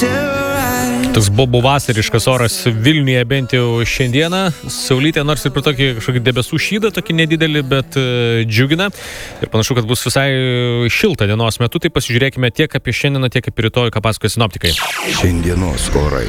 Toks bobo vasariškas oras Vilniuje bent jau šiandieną. Saulytė, nors ir prie tokį kažkokį debesų šydą, tokį nedidelį, bet džiugina. Ir panašu, kad bus visai šilta dienos metu. Tai pasižiūrėkime tiek apie šiandieną, tiek apie rytoj, ką pasakoja sinoptikai. Šiandienos orai.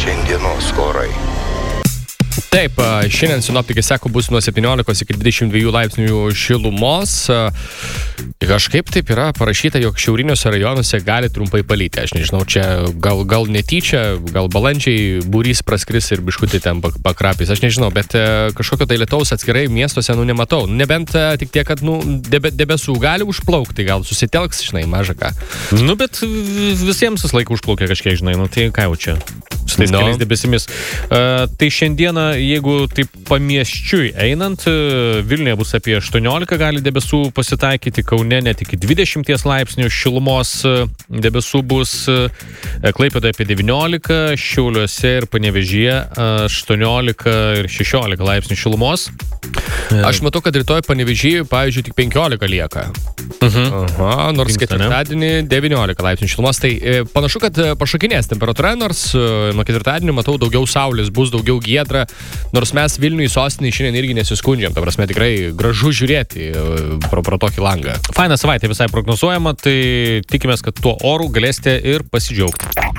Taip, šiandien sinoptikai sako, bus nuo 17 iki 22 laipsnių šilumos. Kažkaip taip yra parašyta, jog šiauriniuose rajonuose gali trumpai palyti. Aš nežinau, čia gal netyčia, gal balandžiai būrys praskris ir biškutį ten pakrapys. Aš nežinau, bet kažkokio tai lietaus atskirai miestuose nematau. Nebent tik tiek, kad debesų gali užplaukti, gal susitelks, žinai, maža ką. Bet visiems vis laiką užplaukia kažkiek, žinai, tai ką jau čia? Su tais keliais debesimis. Tai šiandieną, jeigu taip pamiesčiui einant, Vilniuje bus apie 18 gali debesų pasitaikyti, Kaune net iki 20 laipsnių šilumos debesų bus, Klaipėdoje apie 19, Šiauliuose ir Panevėžyje 18 ir 16 laipsnių šilumos. Aš matau, kad rytoj Panevėžyje, pavyzdžiui, tik 15 lieka. Aha, nors ketvirtadienį 19 laipsnių šilumos. Tai panašu, kad pašokinės temperatūra, nors nuo ketvirtadienio matau daugiau saulės, bus daugiau giedra, nors mes Vilniui sostinį šiandien irgi nesiskundžiam. Ta prasme, tikrai gražu žiūrėti pro tokį langą. Faina savaitė visai prognozuojama, tai tikimės, kad tuo oru galėsite ir pasidžiaugti.